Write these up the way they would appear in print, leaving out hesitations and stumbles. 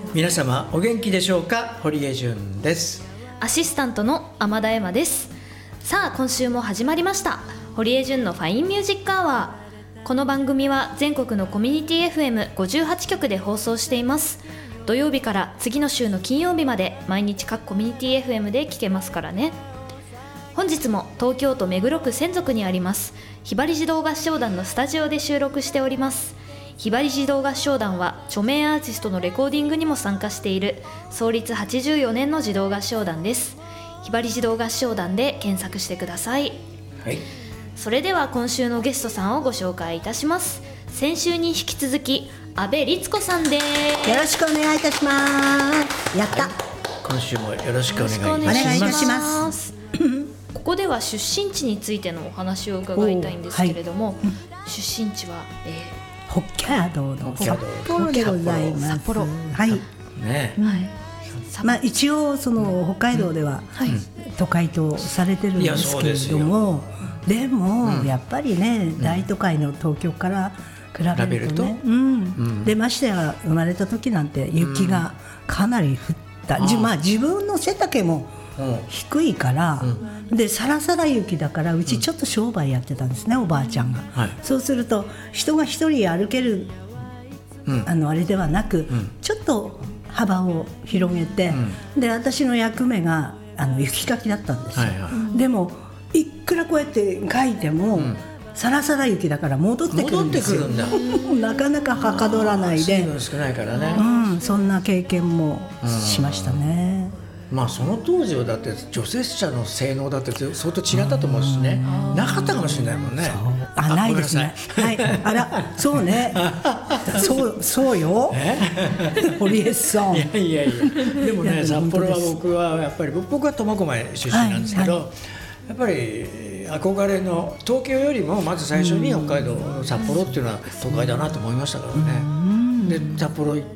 皆様お元気でしょうか。堀江純です。 アシスタントの天田恵麻です。さあ今週も始まりました堀江純のファインミュージックアワー。この番組は全国のコミュニティ FM58 局で放送しています。土曜日から次の週の金曜日まで毎日各コミュニティ FM で聞けますからね。本日も東京都目黒区千束にありますひばり児童合唱団のスタジオで収録しております。ひばり児童合唱団は著名アーティストのレコーディングにも参加している創立84年の児童合唱団です。ひばり児童合唱団で検索してください。 はい、それでは今週のゲストさんをご紹介いたします。先週に引き続き阿部律子さんです。 よろしくお願いいたします。やった、 はい、今週もよろしくお願いいたします。 ここでは出身地についてのお話を伺いたいんですけれども、出身地は、 北海道の札幌でございます。 札幌、 はいね、 一応その北海道では都会とされてるんですけれども、でもやっぱりね、大都会の東京から比べるとね、でましてや生まれた時なんて雪がかなり降った、自分の背丈も低いから、でサラサラ雪だから、うちちょっと商売やってたんですね、おばあちゃんが、そうすると人が一人歩ける、あれではなく、ちょっと幅を広げて、で私の役目が雪かきだったんですよ、でもいくらこうやって書いても、サラサラ雪だから戻ってくるんですよ。なかなかはかどらないで、 少ないからね、 そんな経験もしましたね。 その当時はだって除雪車の性能だって相当違ったと思うしね、なかったかもしれないもんね。 ないですね。はい、あら、そうね。そうよ。堀江さん。 いやでもね、札幌は僕は苫小牧出身なんですけど、やっぱり憧れの東京よりもまず最初に北海道の札幌っていうのは都会だなと思いましたからね。で札幌行って、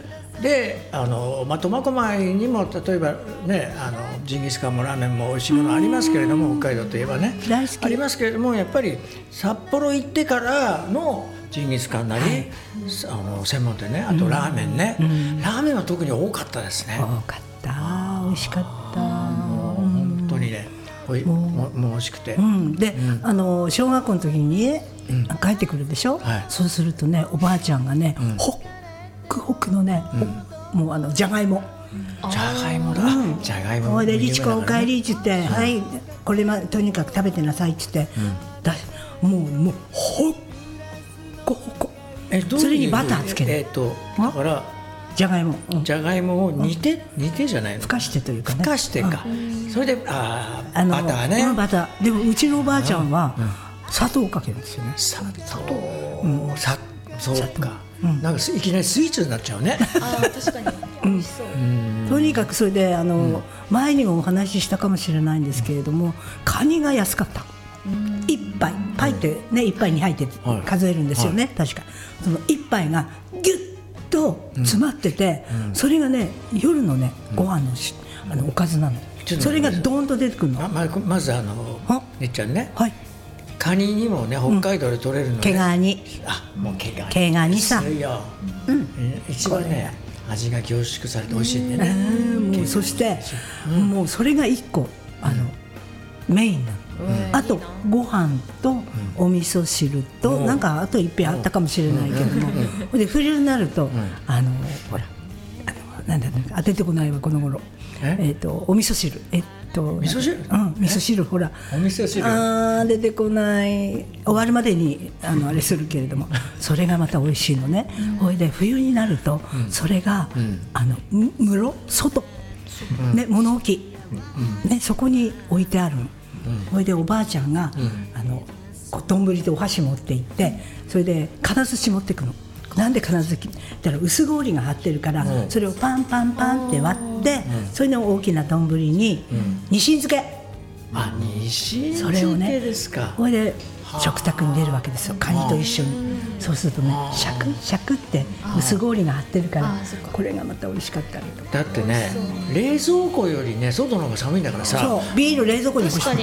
で苫小牧にも例えばね、ジンギスカンもラーメンも美味しいものありますけれども、北海道といえばねありますけれども、やっぱり札幌行ってからのジンギスカンなり、専門店ね、あとラーメンね、ラーメンは特に多かったですね。 多かった、美味しかった。 本当にね、もう美味しくて、 で、小学校の時にね、帰ってくるでしょ、そうするとね、おばあちゃんがね、ホクのね、もうじゃがいもだ、じゃがいもで、リチコお帰りって言って、はい、これとにかく食べてなさいって言って、もうほっこほこ、それにバターつける、 だからじゃがいもを煮てじゃないの、 ふかしてというかね、 ふかしてか、それでバターね、 バターでもうちのおばあちゃんは砂糖をかけるんですよね。 砂糖、そうか、なんかいきなりスイーツになっちゃうね。 確かに美味しそう。 とにかくそれで前にもお話ししたかもしれないんですけれども、カニが安かった。一杯パイってね、一杯2杯って数えるんですよね、確か。その一杯がギュッと詰まってて、それがね、夜のね、ご飯のおかずなの。それがドーンと出てくるの。 まずねっちゃんね、カニにもね、北海道で取れるのね、 毛ガニ、 もう毛ガニさ、 一番ね、味が凝縮されて美味しいんでね。 もうそしてもうそれが一個メインなの。あとご飯とお味噌汁と、なんかあと一品あったかもしれないけども、で冬になるとほらなんだ出てこないわこの頃、お味噌汁、 味噌汁、 味噌汁、ほらお味噌汁、 出てこない、終わるまでにあれするけれども、それがまた美味しいのね。ほいで冬になると、それが外ね、物置ね、そこに置いてあるの。ほいでおばあちゃんが丼でお箸持って行って、それで金槌持ってくの。なんで金槌ったら薄氷が張ってるから、それをパンパンパンって割って、それの大きな丼にニシン漬け、 ニシン漬けですか。 それで食卓に出るわけですよ、カニと一緒に。そうするとね、シャクシャクって薄氷が張ってるから、これがまた美味しかったりとか。 だってね、冷蔵庫よりね、外の方が寒いんだからさ。 そう、ビール冷蔵庫に干して